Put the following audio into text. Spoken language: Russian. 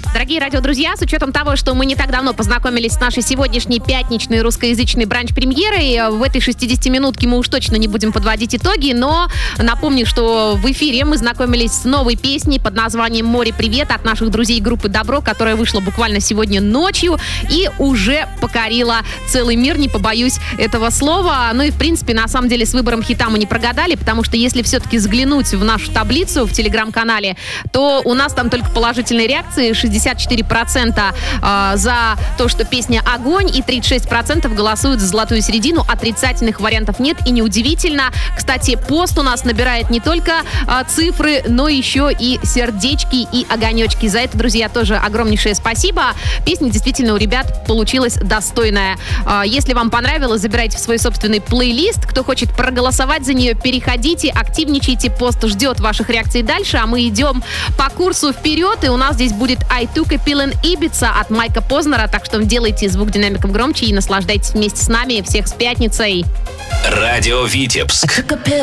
Дорогие радиодрузья, с учетом того, что мы не так давно познакомились с нашей сегодняшней пятничной русскоязычной бранч-премьерой, в этой 60-минутке мы уж точно не будем подводить итоги, но напомню, что в эфире мы знакомились с новой песней под названием «Море, привет» от наших друзей группы «Добро», которая вышла буквально сегодня ночью и уже покорила целый мир, не побоюсь этого слова. Ну и, в принципе, на самом деле с выбором хита мы не прогадали, потому что если все-таки взглянуть в нашу таблицу в Телеграм-канале, то у нас там только положительные реакции. 64% за то, что песня «Огонь», и 36% голосуют за золотую середину. Отрицательных вариантов нет, и неудивительно. Кстати, пост у нас набирает не только цифры, но еще и сердечки и огонечки. За это, друзья, тоже огромнейшее спасибо. Песня действительно у ребят получилась достойная. Если вам понравилось, забирайте в свой собственный плейлист. Кто хочет проголосовать за нее, переходите, активничайте. Пост ждет ваших реакций дальше, а мы идем по курсу вперед, и у нас здесь будет «I Took a Pill in Ibiza» от Майка Познера, так что делайте звук динамиком громче и наслаждайтесь вместе с нами. Всех с пятницей! Радио Витебск.